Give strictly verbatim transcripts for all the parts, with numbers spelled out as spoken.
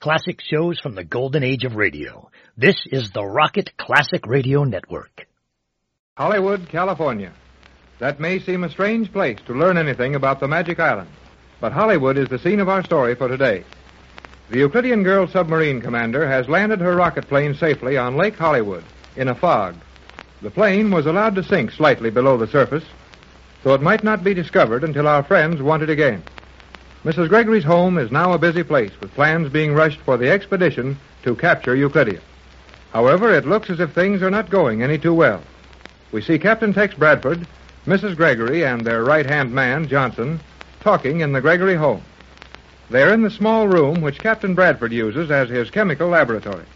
classic shows from the golden age of radio. This is the Rocket Classic Radio Network. Hollywood, California. That may seem a strange place to learn anything about the Magic Island, but Hollywood is the scene of our story for today. The Euclidean Girl submarine commander has landed her rocket plane safely on Lake Hollywood in a fog. The plane was allowed to sink slightly below the surface, so it might not be discovered until our friends want it again. Missus Gregory's home is now a busy place, with plans being rushed for the expedition to capture Euclidia. However, it looks as if things are not going any too well. We see Captain Tex Bradford, Missus Gregory, and their right-hand man, Johnson, talking in the Gregory home. They're in the small room which Captain Bradford uses as his chemical laboratory.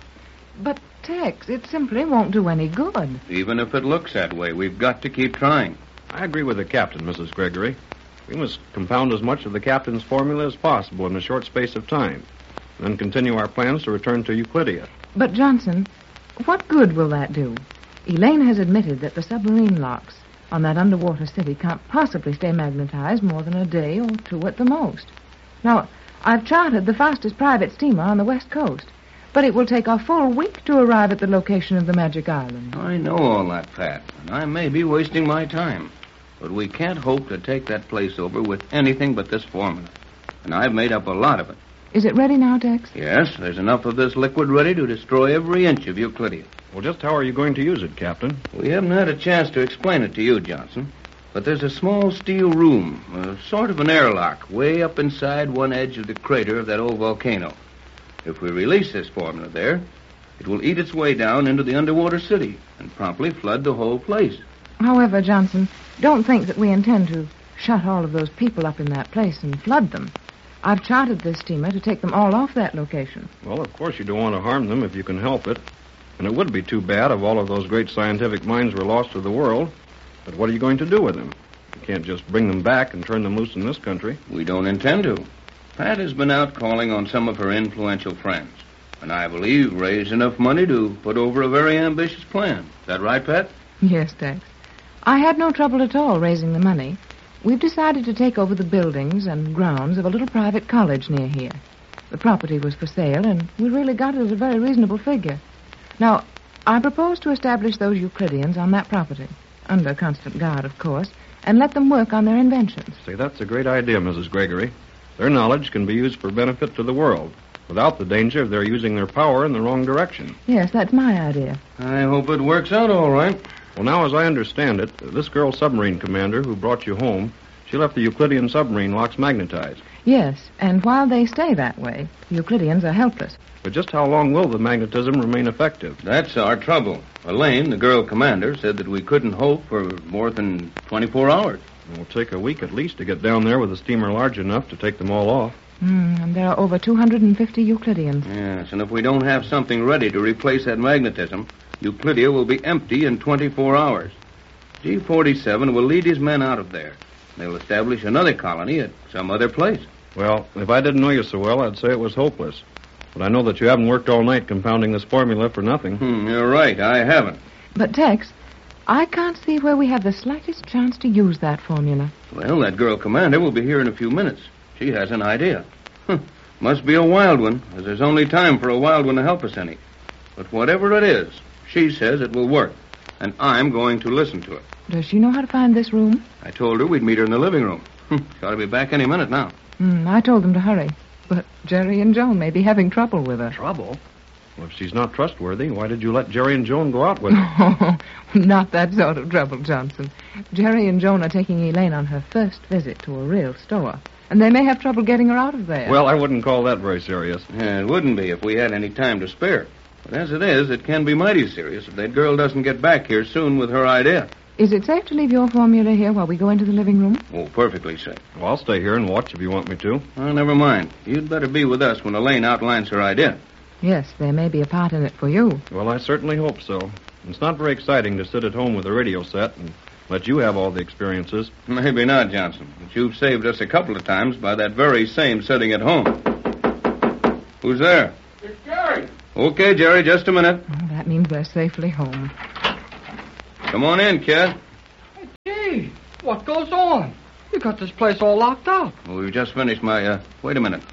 But, Tex, it simply won't do any good. Even if it looks that way, we've got to keep trying. I agree with the captain, Missus Gregory. We must compound as much of the captain's formula as possible in a short space of time, and then continue our plans to return to Euclidia. But, Johnson, what good will that do? Elaine has admitted that the submarine locks on that underwater city can't possibly stay magnetized more than a day or two at the most. Now, I've chartered the fastest private steamer on the West Coast, but it will take a full week to arrive at the location of the Magic Island. I know all that, Pat, and I may be wasting my time. But we can't hope to take that place over with anything but this formula. And I've made up a lot of it. Is it ready now, Tex? Yes, there's enough of this liquid ready to destroy every inch of Euclidia. Well, just how are you going to use it, Captain? We haven't had a chance to explain it to you, Johnson. But there's a small steel room, a sort of an airlock, way up inside one edge of the crater of that old volcano. If we release this formula there, it will eat its way down into the underwater city and promptly flood the whole place. However, Johnson, don't think that we intend to shut all of those people up in that place and flood them. I've chartered this steamer to take them all off that location. Well, of course you don't want to harm them if you can help it. And it would be too bad if all of those great scientific minds were lost to the world. But what are you going to do with them? You can't just bring them back and turn them loose in this country. We don't intend to. Pat has been out calling on some of her influential friends, and I believe raised enough money to put over a very ambitious plan. Is that right, Pat? Yes, Tex. I had no trouble at all raising the money. We've decided to take over the buildings and grounds of a little private college near here. The property was for sale, and we really got it at a very reasonable figure. Now, I propose to establish those Euclideans on that property, under constant guard, of course, and let them work on their inventions. Say, that's a great idea, Missus Gregory. Their knowledge can be used for benefit to the world, without the danger of their using their power in the wrong direction. Yes, that's my idea. I hope it works out all right. Well, now, as I understand it, this girl submarine commander who brought you home, she left the Euclidean submarine locks magnetized. Yes, and while they stay that way, the Euclideans are helpless. But just how long will the magnetism remain effective? That's our trouble. Elaine, the girl commander, said that we couldn't hope for more than twenty-four hours. It will take a week at least to get down there with a steamer large enough to take them all off. Mm, and there are over two hundred fifty Euclideans. Yes, and if we don't have something ready to replace that magnetism, Euclidia will be empty in twenty-four hours. G forty-seven will lead his men out of there. They'll establish another colony at some other place. Well, if I didn't know you so well, I'd say it was hopeless. But I know that you haven't worked all night compounding this formula for nothing. Hmm, you're right, I haven't. But, Tex, I can't see where we have the slightest chance to use that formula. Well, that girl commander will be here in a few minutes. She has an idea. Must be a wild one, as there's only time for a wild one to help us any. But whatever it is, she says it will work, and I'm going to listen to it. Does she know how to find this room? I told her we'd meet her in the living room. She ought to be back any minute now. Mm, I told them to hurry. But Jerry and Joan may be having trouble with her. Trouble? Well, if she's not trustworthy, why did you let Jerry and Joan go out with her? Oh, not that sort of trouble, Johnson. Jerry and Joan are taking Elaine on her first visit to a real store, and they may have trouble getting her out of there. Well, I wouldn't call that very serious. Yeah, it wouldn't be if we had any time to spare. But as it is, it can be mighty serious if that girl doesn't get back here soon with her idea. Is it safe to leave your formula here while we go into the living room? Oh, perfectly safe. Well, I'll stay here and watch if you want me to. Oh, never mind. You'd better be with us when Elaine outlines her idea. Yes, there may be a part in it for you. Well, I certainly hope so. It's not very exciting to sit at home with a radio set and let you have all the experiences. Maybe not, Johnson. But you've saved us a couple of times by that very same sitting at home. Who's there? It's Jerry. Okay, Jerry, just a minute. Oh, that means they're safely home. Come on in, kid. Hey, gee, what goes on? You got this place all locked up. Well, we've just finished my, uh, wait a minute.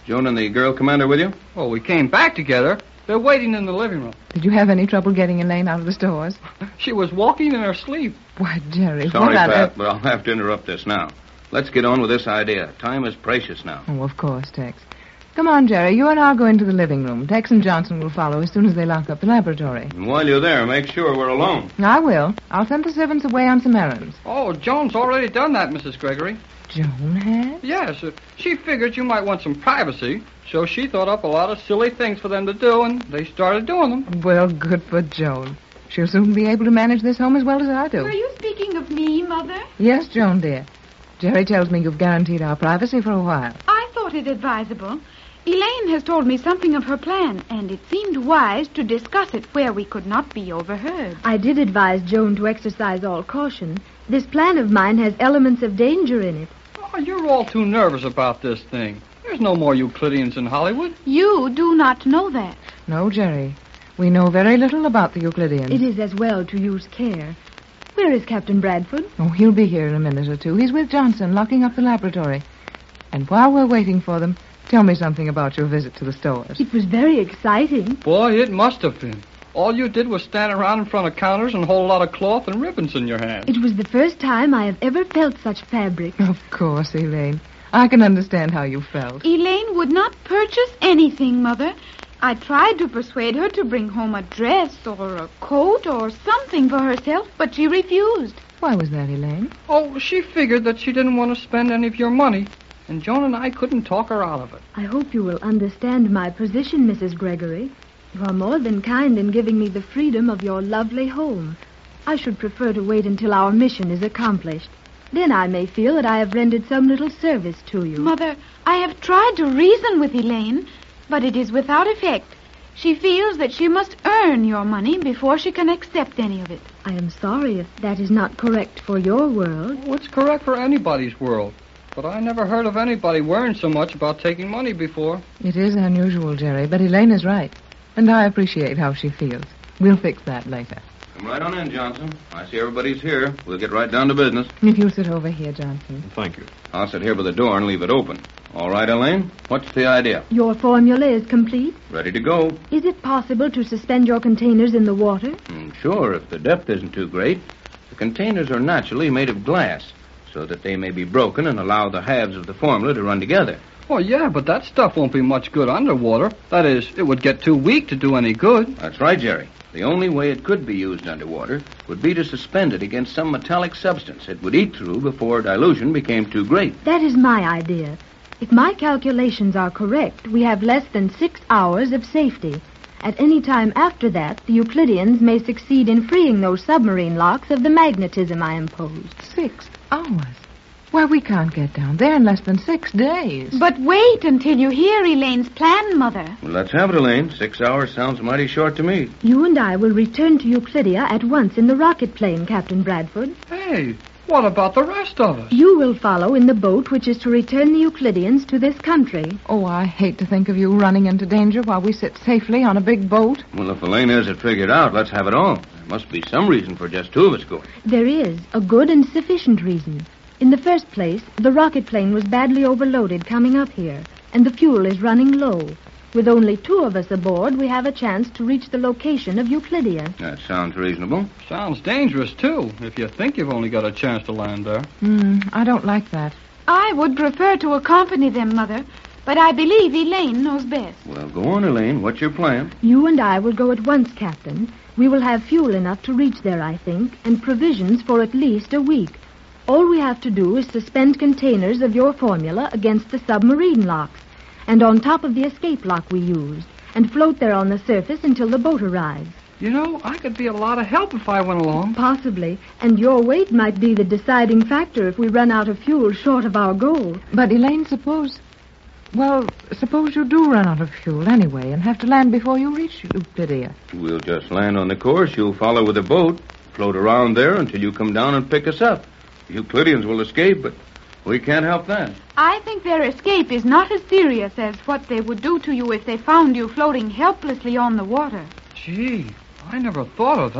Joan and the girl commander with you? Well, we came back together. They're waiting in the living room. Did you have any trouble getting Elaine out of the stores? She was walking in her sleep. Why, Jerry, Sorry, what on Pat, earth- but I'll have to interrupt this now. Let's get on with this idea. Time is precious now. Oh, of course, Tex. Come on, Jerry. You and I'll go into the living room. Tex and Johnson will follow as soon as they lock up the laboratory. And while you're there, make sure we're alone. I will. I'll send the servants away on some errands. Oh, Joan's already done that, Missus Gregory. Joan has? Yes, uh, she figured you might want some privacy, so she thought up a lot of silly things for them to do, and they started doing them. Well, good for Joan. She'll soon be able to manage this home as well as I do. Were you speaking of me, Mother? Yes, Joan, dear. Jerry tells me you've guaranteed our privacy for a while. I thought it advisable. Elaine has told me something of her plan, and it seemed wise to discuss it where we could not be overheard. I did advise Joan to exercise all caution. This plan of mine has elements of danger in it. Oh, you're all too nervous about this thing. There's no more Euclideans in Hollywood. You do not know that. No, Jerry. We know very little about the Euclideans. It is as well to use care. Where is Captain Bradford? Oh, he'll be here in a minute or two. He's with Johnson, locking up the laboratory. And while we're waiting for them, tell me something about your visit to the stores. It was very exciting. Boy, it must have been. All you did was stand around in front of counters and hold a lot of cloth and ribbons in your hands. It was the first time I have ever felt such fabric. Of course, Elaine. I can understand how you felt. Elaine would not purchase anything, Mother. I tried to persuade her to bring home a dress or a coat or something for herself, but she refused. Why was that, Elaine? Oh, she figured that she didn't want to spend any of your money, and Joan and I couldn't talk her out of it. I hope you will understand my position, Missus Gregory. You are more than kind in giving me the freedom of your lovely home. I should prefer to wait until our mission is accomplished. Then I may feel that I have rendered some little service to you. Mother, I have tried to reason with Elaine, but it is without effect. She feels that she must earn your money before she can accept any of it. I am sorry if that is not correct for your world. Oh, it's correct for anybody's world. But I never heard of anybody worrying so much about taking money before. It is unusual, Jerry, but Elaine is right. And I appreciate how she feels. We'll fix that later. Come right on in, Johnson. I see everybody's here. We'll get right down to business. If you'll sit over here, Johnson. Thank you. I'll sit here by the door and leave it open. All right, Elaine? What's the idea? Your formula is complete. Ready to go. Is it possible to suspend your containers in the water? Mm, sure, if the depth isn't too great. The containers are naturally made of glass, so that they may be broken and allow the halves of the formula to run together. Oh, yeah, but that stuff won't be much good underwater. That is, it would get too weak to do any good. That's right, Jerry. The only way it could be used underwater would be to suspend it against some metallic substance it would eat through before dilution became too great. That is my idea. If my calculations are correct, we have less than six hours of safety. At any time after that, the Euclideans may succeed in freeing those submarine locks of the magnetism I imposed. Six hours? Why, we can't get down there in less than six days. But wait until you hear Elaine's plan, Mother. Well, let's have it, Elaine. Six hours sounds mighty short to me. You and I will return to Euclidia at once in the rocket plane, Captain Bradford. Hey, what about the rest of us? You will follow in the boat which is to return the Euclideans to this country. Oh, I hate to think of you running into danger while we sit safely on a big boat. Well, if Elaine has it figured out, let's have it all. There must be some reason for just two of us going. There is a good and sufficient reason. In the first place, the rocket plane was badly overloaded coming up here, and the fuel is running low. With only two of us aboard, we have a chance to reach the location of Euclidia. That sounds reasonable. Sounds dangerous, too, if you think you've only got a chance to land there. Hmm, I don't like that. I would prefer to accompany them, Mother, but I believe Elaine knows best. Well, go on, Elaine. What's your plan? You and I will go at once, Captain. We will have fuel enough to reach there, I think, and provisions for at least a week. All we have to do is suspend containers of your formula against the submarine locks, and on top of the escape lock we used, and float there on the surface until the boat arrives. You know, I could be a lot of help if I went along. Possibly, and your weight might be the deciding factor if we run out of fuel short of our goal. But, Elaine, suppose... Well, suppose you do run out of fuel anyway and have to land before you reach Euclidia. We'll just land on the course. You'll follow with the boat, float around there until you come down and pick us up. The Euclideans will escape, but we can't help that. I think their escape is not as serious as what they would do to you if they found you floating helplessly on the water. Gee, I never thought of that.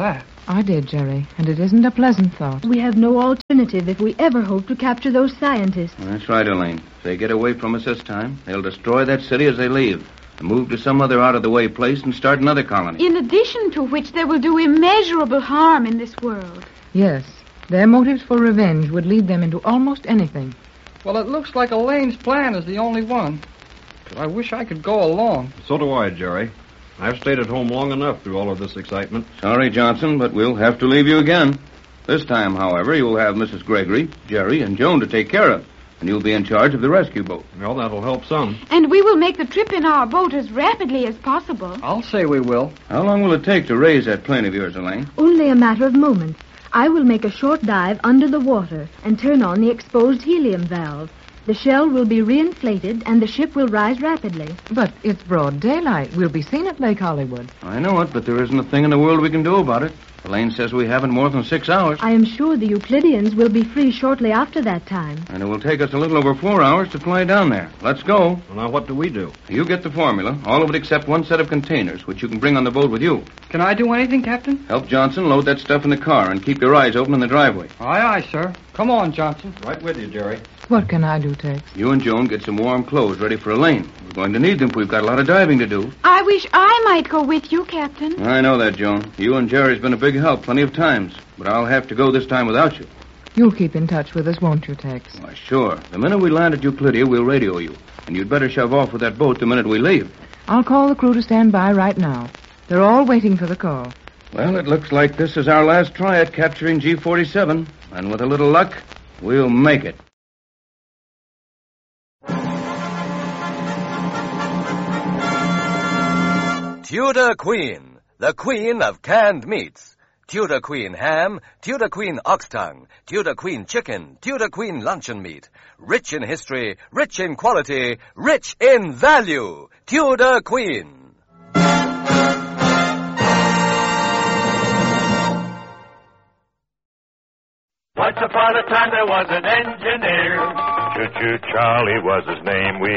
I did, Jerry, and it isn't a pleasant thought. We have no alternative if we ever hope to capture those scientists. That's right, Elaine. If they get away from us this time, they'll destroy that city as they leave and move to some other out-of-the-way place and start another colony. In addition to which, they will do immeasurable harm in this world. Yes, their motives for revenge would lead them into almost anything. Well, it looks like Elaine's plan is the only one. But I wish I could go along. So do I, Jerry. I've stayed at home long enough through all of this excitement. Sorry, Johnson, but we'll have to leave you again. This time, however, you'll have Missus Gregory, Jerry, and Joan to take care of. And you'll be in charge of the rescue boat. Well, that'll help some. And we will make the trip in our boat as rapidly as possible. I'll say we will. How long will it take to raise that plane of yours, Elaine? Only a matter of moments. I will make a short dive under the water and turn on the exposed helium valve. The shell will be reinflated and the ship will rise rapidly. But it's broad daylight. We'll be seen at Lake Hollywood. I know it, but there isn't a thing in the world we can do about it. Elaine says we haven't more than six hours. I am sure the Euclideans will be free shortly after that time. And it will take us a little over four hours to fly down there. Let's go. Well, now, what do we do? You get the formula, all of it except one set of containers, which you can bring on the boat with you. Can I do anything, Captain? Help Johnson load that stuff in the car and keep your eyes open in the driveway. Aye, aye, sir. Come on, Johnson. Right with you, Jerry. What can I do, Tex? You and Joan get some warm clothes ready for Elaine. We're going to need them, for we've got a lot of diving to do. I wish I might go with you, Captain. I know that, Joan. You and Jerry's been a big help plenty of times, but I'll have to go this time without you. You'll keep in touch with us, won't you, Tex? Why, sure. The minute we land at Euclidia, we'll radio you. And you'd better shove off with that boat the minute we leave. I'll call the crew to stand by right now. They're all waiting for the call. Well, it looks like this is our last try at capturing G forty-seven. And with a little luck, we'll make it. Tudor Queen, the queen of canned meats. Tudor Queen ham, Tudor Queen ox tongue, Tudor Queen chicken, Tudor Queen luncheon meat. Rich in history, rich in quality, rich in value. Tudor Queen. Once upon a time there was an engineer. Choo-choo Charlie was his name. We